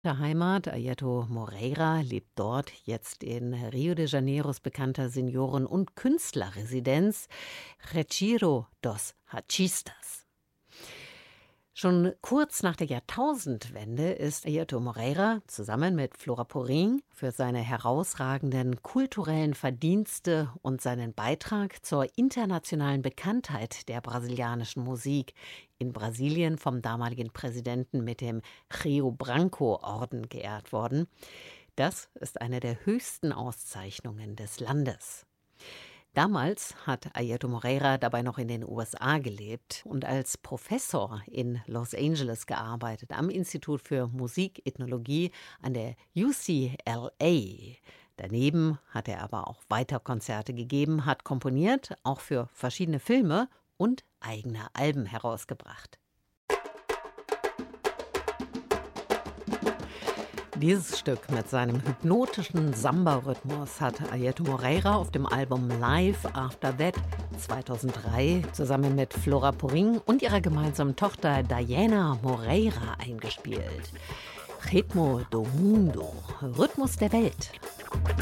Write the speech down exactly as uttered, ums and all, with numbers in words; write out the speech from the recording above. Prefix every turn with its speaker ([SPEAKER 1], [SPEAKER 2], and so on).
[SPEAKER 1] Der Heimat. Airto Moreira lebt dort, jetzt in Rio de Janeiros bekannter Senioren- und Künstlerresidenz Retiro dos Artistas. Schon kurz nach der Jahrtausendwende ist Airto Moreira zusammen mit Flora Purim für seine herausragenden kulturellen Verdienste und seinen Beitrag zur internationalen Bekanntheit der brasilianischen Musik in Brasilien vom damaligen Präsidenten mit dem Rio Branco-Orden geehrt worden. Das ist eine der höchsten Auszeichnungen des Landes. Damals hat Airto Moreira dabei noch in den U S A gelebt und als Professor in Los Angeles gearbeitet, am Institut für Musikethnologie an der U C L A. Daneben hat er aber auch weiter Konzerte gegeben, hat komponiert, auch für verschiedene Filme und eigene Alben herausgebracht. Dieses Stück mit seinem hypnotischen Samba-Rhythmus hat Airto Moreira auf dem Album Live After That zweitausenddrei zusammen mit Flora Purim und ihrer gemeinsamen Tochter Diana Moreira eingespielt. Ritmo do Mundo, Rhythmus der Welt.